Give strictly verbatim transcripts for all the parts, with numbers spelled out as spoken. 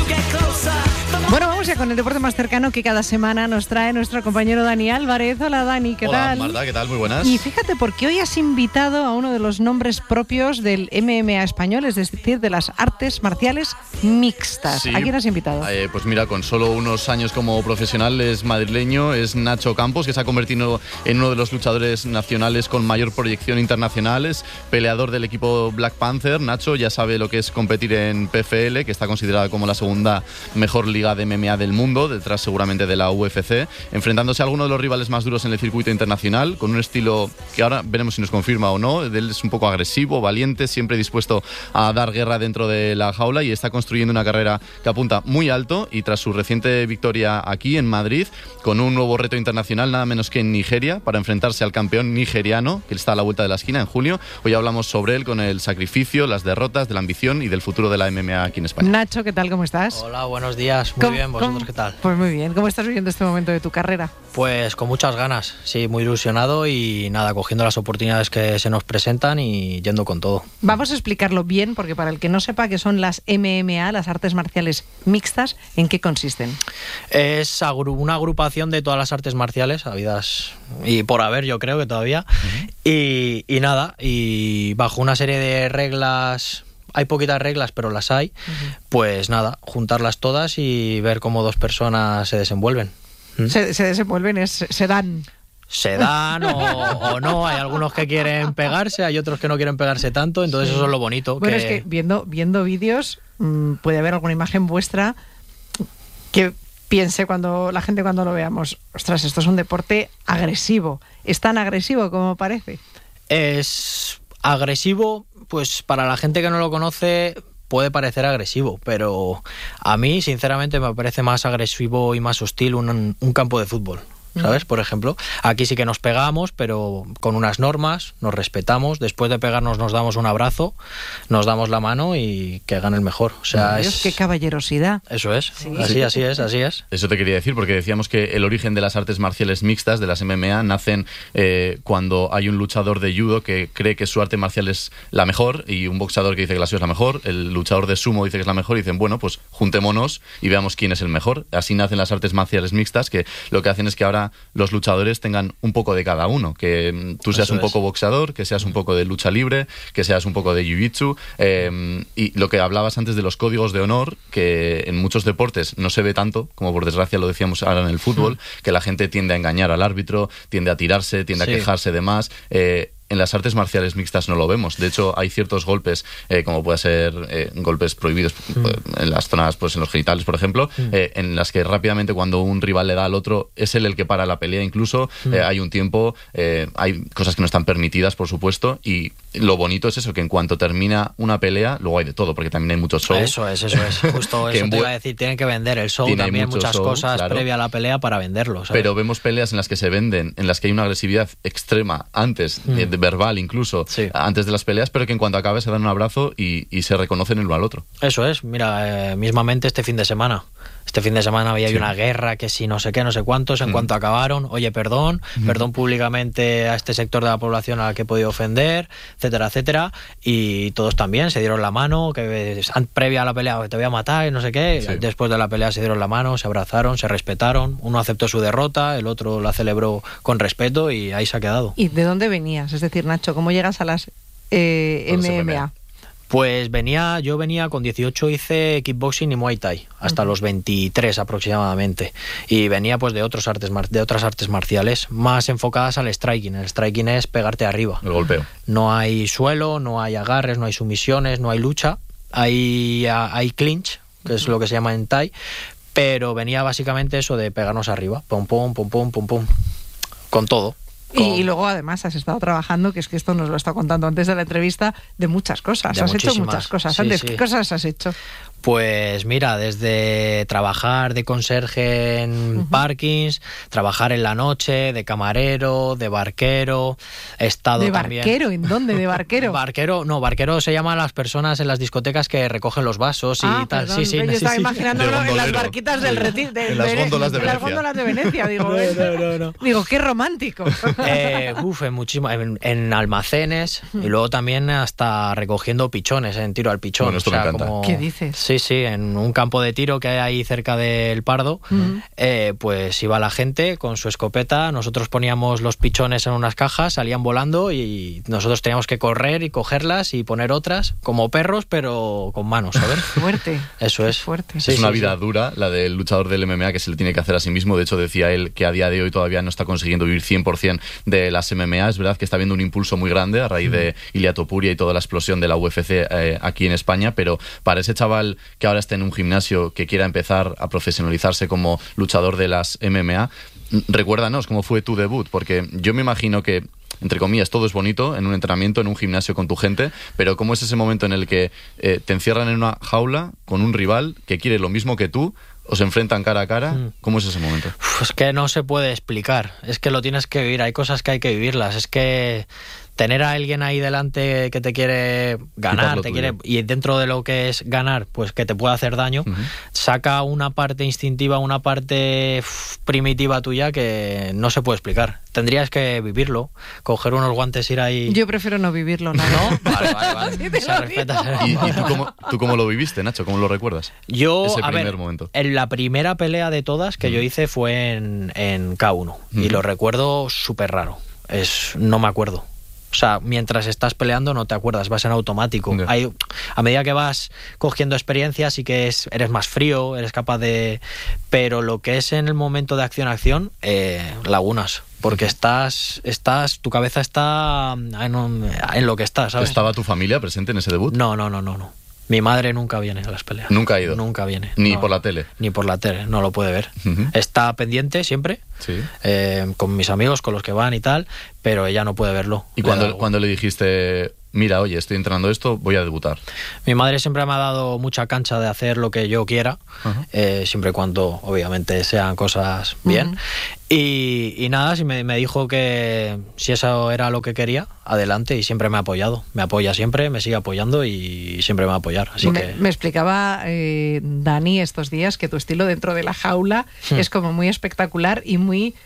Bueno, vamos ya con el deporte más cercano que cada semana nos trae nuestro compañero Dani Álvarez. Hola Dani, ¿qué Hola, tal? Hola Marta, ¿qué tal? Muy buenas. Y fíjate, porque hoy has invitado a uno de los nombres propios del M M A español, es decir, de las artes marciales mixtas. Sí. ¿A quién has invitado? Eh, pues mira, con solo unos años como profesional es madrileño, es Nacho Campos, que se ha convertido en uno de los luchadores nacionales con mayor proyección internacional, es peleador del equipo Black Panther. Nacho ya sabe lo que es competir en P F L, que está considerada como la segunda mejor liga de M M A del mundo, detrás seguramente de la U F C, enfrentándose a alguno de los rivales más duros en el circuito internacional, con un estilo que ahora veremos si nos confirma o no. Él es un poco agresivo, valiente, siempre dispuesto a dar guerra dentro de la jaula, y está construyendo una carrera que apunta muy alto, y tras su reciente victoria aquí en Madrid, con un nuevo reto internacional nada menos que en Nigeria, para enfrentarse al campeón nigeriano, que está a la vuelta de la esquina en julio. Hoy hablamos sobre él, con el sacrificio, las derrotas, de la ambición y del futuro de la M M A aquí en España. Nacho, ¿qué tal? ¿Cómo estás? Hola, buenos días. Muy bien, ¿vosotros qué tal? Pues muy bien. ¿Cómo estás viviendo este momento de tu carrera? Pues con muchas ganas, sí, muy ilusionado y nada, cogiendo las oportunidades que se nos presentan y yendo con todo. Vamos a explicarlo bien, porque para el que no sepa qué son las M M A, las artes marciales mixtas, ¿en qué consisten? Es una agrupación de todas las artes marciales habidas y por haber, yo creo que todavía. Uh-huh. y, y nada, y bajo una serie de reglas... Hay poquitas reglas, pero las hay. Uh-huh. Pues nada, juntarlas todas y ver cómo dos personas se desenvuelven. ¿Mm? Se, se desenvuelven, es, se dan... Se dan o, o no, hay algunos que quieren pegarse, hay otros que no quieren pegarse tanto, entonces sí. Eso es lo bonito. Bueno, que... es que viendo, viendo vídeos mmm, puede haber alguna imagen vuestra que piense cuando la gente cuando lo veamos, ostras, esto es un deporte agresivo. ¿Es tan agresivo como parece? Es agresivo, pues para la gente que no lo conoce puede parecer agresivo, pero a mí sinceramente me parece más agresivo y más hostil un, un campo de fútbol, ¿sabes? Por ejemplo, aquí sí que nos pegamos, pero con unas normas, nos respetamos, después de pegarnos nos damos un abrazo, nos damos la mano y que gane el mejor. O sea, Dios, es... qué caballerosidad. Eso es, sí. así, así es, así es. Eso te quería decir, porque decíamos que el origen de las artes marciales mixtas, de las M M A, nacen eh, cuando hay un luchador de judo que cree que su arte marcial es la mejor, y un boxeador que dice que la suya es la mejor, el luchador de sumo dice que es la mejor, y dicen, bueno, pues juntémonos y veamos quién es el mejor. Así nacen las artes marciales mixtas, que lo que hacen es que ahora los luchadores tengan un poco de cada uno, que tú seas Eso un poco es. boxeador, que seas un poco de lucha libre, que seas un poco de jiu-jitsu, eh, y lo que hablabas antes de los códigos de honor, que en muchos deportes no se ve tanto, como por desgracia lo decíamos ahora en el fútbol, sí. que la gente tiende a engañar al árbitro, tiende a tirarse, tiende sí. a quejarse de más. eh, En las artes marciales mixtas no lo vemos. De hecho, hay ciertos golpes, eh, como puede ser eh, golpes prohibidos mm. en las zonas, pues en los genitales, por ejemplo, mm. eh, en las que rápidamente cuando un rival le da al otro, es él el que para la pelea incluso. Mm. Eh, hay un tiempo, eh, hay cosas que no están permitidas, por supuesto, y lo bonito es eso, que en cuanto termina una pelea, luego hay de todo, porque también hay mucho show. Eso es, eso es. Justo eso te iba a decir, tienen que vender el show, también muchas show, cosas claro. previa a la pelea para venderlo, ¿sabes? Pero vemos peleas en las que se venden, en las que hay una agresividad extrema antes, mm. de, de verbal incluso, sí. antes de las peleas, pero que en cuanto acabe se dan un abrazo y, y se reconocen el uno al otro. Eso es, mira, eh, mismamente este fin de semana. Este fin de semana había sí. una guerra, que si no sé qué, no sé cuántos, en mm. cuanto acabaron, oye, perdón, mm. perdón públicamente a este sector de la población al que he podido ofender, etcétera, etcétera, y todos también se dieron la mano, que previa a la pelea, te voy a matar, y no sé qué, sí. después de la pelea se dieron la mano, se abrazaron, se respetaron, uno aceptó su derrota, el otro la celebró con respeto y ahí se ha quedado. ¿Y de dónde venías? Es decir, Nacho, ¿cómo llegas a las eh, M M A? Pues venía, yo venía con dieciocho, hice kickboxing y muay thai hasta uh-huh. los veintitrés aproximadamente, y venía pues de otros artes de otras artes marciales más enfocadas al striking. El striking es pegarte arriba, el golpeo. No hay suelo, no hay agarres, no hay sumisiones, no hay lucha, hay, hay clinch, que es lo que se llama en thai, pero venía básicamente eso de pegarnos arriba, pum pum pum pum pum pum, con todo. Y, y luego además has estado trabajando, que es que esto nos lo he estado contando antes de la entrevista, de muchas cosas. De has hecho muchas cosas. Sí, antes, sí. ¿Qué cosas has hecho? Pues mira, desde trabajar de conserje en uh-huh. parkings, trabajar en la noche, de camarero, de barquero, he estado ¿De también... barquero? ¿En dónde? ¿De barquero? Barquero, no, barquero se llama a las personas en las discotecas que recogen los vasos y ah, tal. Perdón, sí, sí, yo sí, estaba sí, imaginándolo sí. en las barquitas del retiro. De, en las de, góndolas de, de Venecia. las góndolas de Venecia, digo. no, no, no, no. Digo, qué romántico. Eh, uf, en, muchísimo, en, en almacenes uh-huh. y luego también hasta recogiendo pichones, en tiro al pichón. Bueno, esto o sea, me encanta. como... ¿Qué dices? Sí, sí, en un campo de tiro que hay ahí cerca del Pardo, uh-huh. eh, pues iba la gente con su escopeta, nosotros poníamos los pichones en unas cajas, salían volando y nosotros teníamos que correr y cogerlas y poner otras, como perros, pero con manos, ¿sabes? Fuerte. Eso es. Fuerte. Sí, es una sí, vida sí. dura, la del luchador del M M A, que se le tiene que hacer a sí mismo. De hecho, decía él que a día de hoy todavía no está consiguiendo vivir cien por ciento de las M M A. Es verdad que está habiendo un impulso muy grande a raíz de Ilia Topuria y toda la explosión de la U F C eh, aquí en España, pero para ese chaval que ahora está en un gimnasio, que quiera empezar a profesionalizarse como luchador de las M M A, recuérdanos cómo fue tu debut, porque yo me imagino que, entre comillas, todo es bonito en un entrenamiento, en un gimnasio con tu gente, pero ¿cómo es ese momento en el que eh, te encierran en una jaula con un rival que quiere lo mismo que tú, os enfrentan cara a cara? ¿Cómo es ese momento? Uf, es que no se puede explicar, es que lo tienes que vivir, hay cosas que hay que vivirlas, es que tener a alguien ahí delante que te quiere ganar, te quiere, y dentro de lo que es ganar, pues que te puede hacer daño, uh-huh. saca una parte instintiva, una parte uf, primitiva tuya que no se puede explicar. Tendrías que vivirlo, coger unos guantes, ir ahí... Yo prefiero no vivirlo, ¿no? ¿No? Vale, vale, vale. Sí, se respeta. ¿Y, y tú, cómo, tú cómo lo viviste, Nacho? ¿Cómo lo recuerdas? Yo, ese a primer ver, momento. En la primera pelea de todas que uh-huh. yo hice fue en, en K uno, uh-huh. y lo recuerdo súper raro. Es, no me acuerdo. O sea, mientras estás peleando no te acuerdas, vas en automático. Yeah. Hay, a medida que vas cogiendo experiencia, sí que es, eres más frío, eres capaz de... Pero lo que es en el momento de acción-acción, eh, lagunas. Porque estás, estás, tu cabeza está en, un, en lo que estás, ¿sabes? ¿Estaba tu familia presente en ese debut? No, no, no, no, no. Mi madre nunca viene a las peleas. ¿Nunca ha ido? Nunca viene. ¿Ni no, por la tele? Ni por la tele, no lo puede ver. Uh-huh. Está pendiente siempre, sí. eh, con mis amigos, con los que van y tal, pero ella no puede verlo. ¿Y cuando, cuando le dijiste, mira, oye, estoy entrenando esto, voy a debutar? Mi madre siempre me ha dado mucha cancha de hacer lo que yo quiera, uh-huh. eh, siempre y cuando, obviamente, sean cosas bien. Uh-huh. Y, y nada, si me, me dijo que si eso era lo que quería, adelante, y siempre me ha apoyado. Me apoya siempre, me sigue apoyando y siempre me va a apoyar. Así me, que... me explicaba eh, Dani estos días que tu estilo dentro de la jaula hmm. es como muy espectacular y muy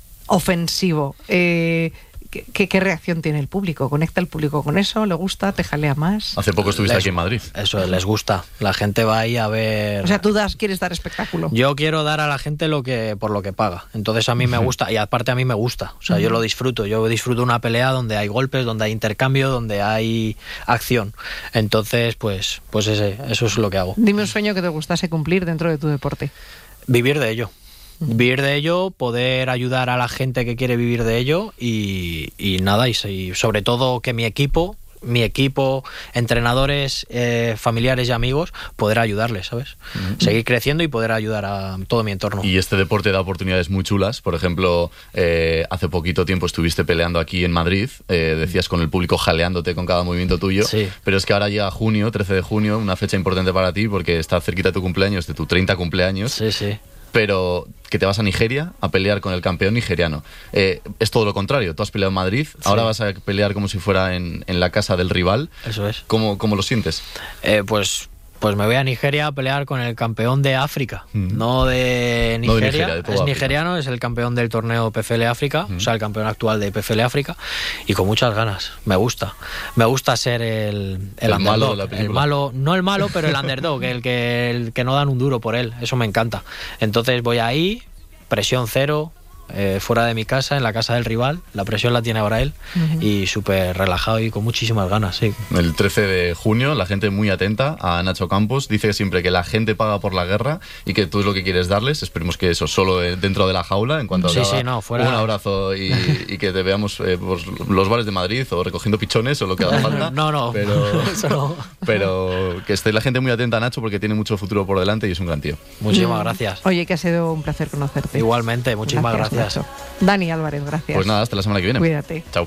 ofensivo. Eh, ¿Qué, ¿Qué reacción tiene el público? ¿Conecta el público con eso? ¿Le gusta? ¿Te jalea más? Hace poco estuviste les, aquí en Madrid. Eso, les gusta. La gente va ahí a ver... O sea, tú das, quieres dar espectáculo. Yo quiero dar a la gente lo que por lo que paga. Entonces a mí me gusta, y aparte a mí me gusta. O sea, uh-huh. yo lo disfruto. Yo disfruto una pelea donde hay golpes, donde hay intercambio, donde hay acción. Entonces, pues, pues ese, eso es lo que hago. Dime un sueño que te gustase cumplir dentro de tu deporte. Vivir de ello. Vivir de ello, poder ayudar a la gente que quiere vivir de ello y, y nada, y, y sobre todo que mi equipo, mi equipo, entrenadores, eh, familiares y amigos, poder ayudarles, ¿sabes? Uh-huh. Seguir creciendo y poder ayudar a todo mi entorno. Y este deporte da oportunidades muy chulas. Por ejemplo, eh, hace poquito tiempo estuviste peleando aquí en Madrid, eh, decías con el público jaleándote con cada movimiento tuyo, sí. pero es que ahora llega junio, trece de junio, una fecha importante para ti porque está cerquita de tu cumpleaños, de tu treinta cumpleaños. Sí, sí. Pero que te vas a Nigeria a pelear con el campeón nigeriano. Eh, es todo lo contrario, tú has peleado en Madrid, sí. ahora vas a pelear como si fuera en, en la casa del rival. Eso es. ¿Cómo, cómo lo sientes? Eh, pues... Pues me voy a Nigeria a pelear con el campeón de África, mm. no de Nigeria, no de Nigeria de es África. Nigeriano, es el campeón del torneo P F L África, mm. o sea, el campeón actual de P F L África, y con muchas ganas, me gusta. Me gusta ser el, el, el underdog, malo de la película. El malo, no el malo, pero el underdog, el que, el que no dan un duro por él, eso me encanta. Entonces voy ahí, presión cero, eh, fuera de mi casa, en la casa del rival, la presión la tiene ahora él, uh-huh. y súper relajado y con muchísimas ganas, sí. El trece de junio, la gente muy atenta a Nacho Campos, dice siempre que la gente paga por la guerra y que tú es lo que quieres darles, esperemos que eso solo dentro de la jaula, en cuanto sí, a sí, no, fuera... un abrazo y, y que te veamos eh, por los bares de Madrid o recogiendo pichones o lo que haga falta. No, no, pero, eso no. Pero que esté la gente muy atenta a Nacho porque tiene mucho futuro por delante y es un gran tío. Muchísimas mm. gracias. Oye, que ha sido un placer conocerte. Igualmente, muchísimas gracias. gracias. Dani Álvarez, gracias. Pues nada, hasta la semana que viene. Cuídate. Chao.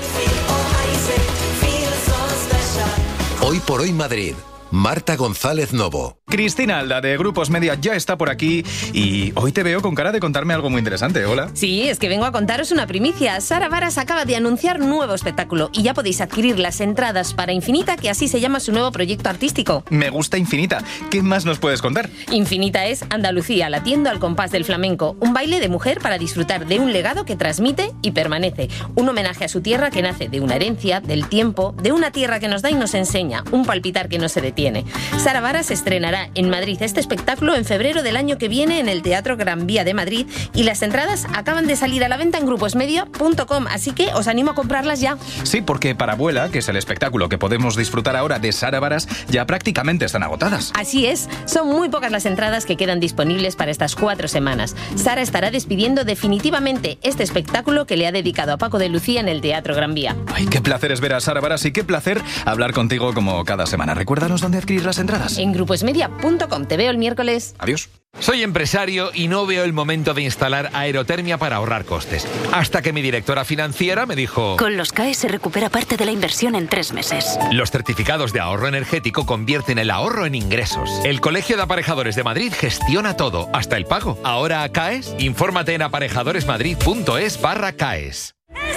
Hoy por hoy Madrid. Marta González Novo. Cristina Alda, de Grupos Media, ya está por aquí y hoy te veo con cara de contarme algo muy interesante. Hola. Sí, es que vengo a contaros una primicia. Sara Varas acaba de anunciar nuevo espectáculo y ya podéis adquirir las entradas para Infinita, que así se llama su nuevo proyecto artístico. Me gusta Infinita. ¿Qué más nos puedes contar? Infinita es Andalucía latiendo al compás del flamenco, un baile de mujer para disfrutar de un legado que transmite y permanece, un homenaje a su tierra que nace de una herencia, del tiempo, de una tierra que nos da y nos enseña, un palpitar que no se detiene. tiene. Sara Varas estrenará en Madrid este espectáculo en febrero del año que viene en el Teatro Gran Vía de Madrid y las entradas acaban de salir a la venta en gruposmedia punto com, así que os animo a comprarlas ya. Sí, porque para Abuela, que es el espectáculo que podemos disfrutar ahora de Sara Varas, ya prácticamente están agotadas. Así es, son muy pocas las entradas que quedan disponibles para estas cuatro semanas. Sara estará despidiendo definitivamente este espectáculo que le ha dedicado a Paco de Lucía en el Teatro Gran Vía. Ay, qué placer es ver a Sara Varas y qué placer hablar contigo como cada semana. Recuérdanos dónde adquirir las entradas. En gruposmedia punto com. Te veo el miércoles. Adiós. Soy empresario y no veo el momento de instalar aerotermia para ahorrar costes. Hasta que mi directora financiera me dijo... Con los C A E se recupera parte de la inversión en tres meses. Los certificados de ahorro energético convierten el ahorro en ingresos. El Colegio de Aparejadores de Madrid gestiona todo, hasta el pago. Ahora CAES, infórmate en aparejadoresmadrid.es barra CAES.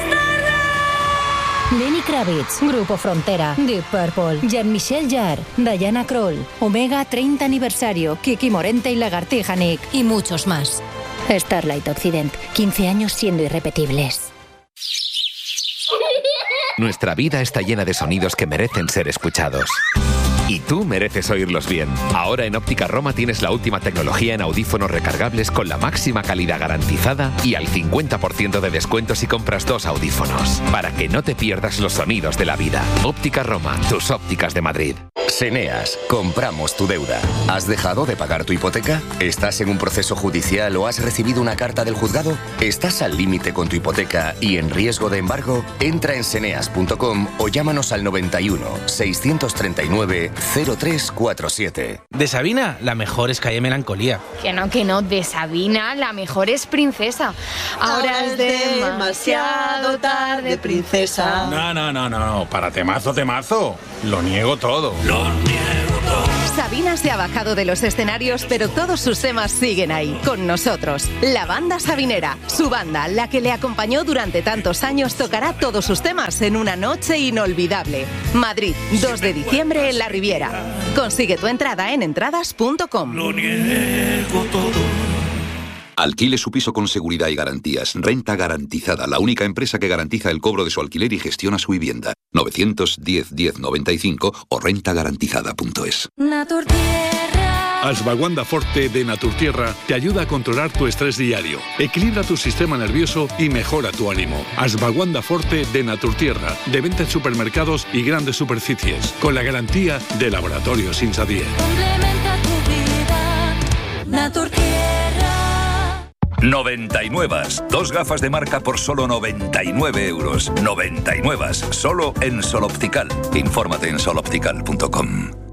Lenny Kravitz, Grupo Frontera, Deep Purple, Jean-Michel Jarre, Diana Kroll, Omega treinta aniversario, Kiki Morente y Lagartija Nick y muchos más. Starlight Occident, quince años siendo irrepetibles. Nuestra vida está llena de sonidos que merecen ser escuchados. Y tú mereces oírlos bien. Ahora en Óptica Roma tienes la última tecnología en audífonos recargables con la máxima calidad garantizada y al cincuenta por ciento de descuento si compras dos audífonos. Para que no te pierdas los sonidos de la vida. Óptica Roma, tus ópticas de Madrid. Seneas, compramos tu deuda. ¿Has dejado de pagar tu hipoteca? ¿Estás en un proceso judicial o has recibido una carta del juzgado? ¿Estás al límite con tu hipoteca y en riesgo de embargo? Entra en seneas punto com o llámanos al noventa y uno, seiscientos treinta y nueve, cero tres cuarenta y siete. De Sabina, la mejor es Calle Melancolía. Que no, que no, de Sabina, la mejor es Princesa. Ahora, Ahora es demasiado tarde, princesa. No, no, no, no, para temazo, temazo. Lo niego todo. Lo niego todo. Sabina se ha bajado de los escenarios, pero todos sus temas siguen ahí, con nosotros. La banda sabinera, su banda, la que le acompañó durante tantos años, tocará todos sus temas en una noche inolvidable. Madrid, dos de diciembre en la Riviera. Consigue tu entrada en entradas punto com. Lo niego todo. Alquile su piso con seguridad y garantías. Renta Garantizada, la única empresa que garantiza el cobro de su alquiler y gestiona su vivienda. novecientos diez, diez noventa y cinco o renta garantizada punto es. Ashwagandha Forte de Naturtierra te ayuda a controlar tu estrés diario, equilibra tu sistema nervioso y mejora tu ánimo. Ashwagandha Forte de Naturtierra, de venta en supermercados y grandes superficies, con la garantía de Laboratorios Insadier. Complementa tu vida, Naturtierra. noventa y nueve. Dos gafas de marca por solo noventa y nueve euros. noventa y nueve. Solo en Sol Optical. Infórmate en sol optical punto com.